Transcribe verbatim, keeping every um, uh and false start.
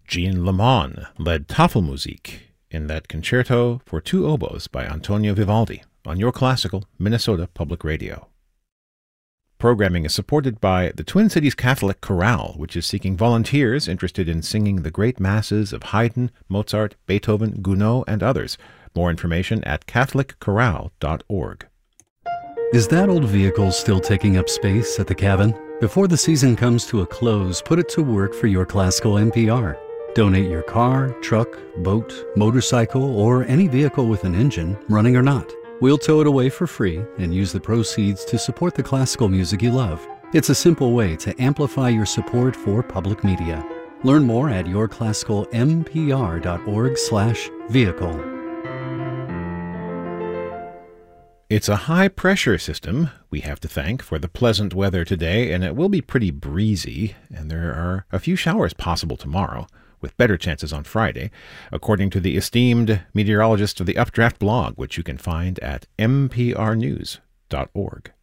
Jean Lemon led Tafelmusik in that concerto for two oboes by Antonio Vivaldi on Your Classical Minnesota Public Radio. Programming is supported by the Twin Cities Catholic Chorale, which is seeking volunteers interested in singing the great masses of Haydn, Mozart, Beethoven, Gounod, and others. More information at catholic chorale dot org. Is that old vehicle still taking up space at the cabin? Before the season comes to a close, put it to work for Your Classical N P R. Donate your car, truck, boat, motorcycle, or any vehicle with an engine, running or not. We'll tow it away for free and use the proceeds to support the classical music you love. It's a simple way to amplify your support for public media. Learn more at your classical n p r dot org slash vehicle. It's a high-pressure system we have to thank for the pleasant weather today, and it will be pretty breezy, and there are a few showers possible tomorrow, with better chances on Friday, according to the esteemed meteorologist of the Updraft blog, which you can find at n p r news dot org.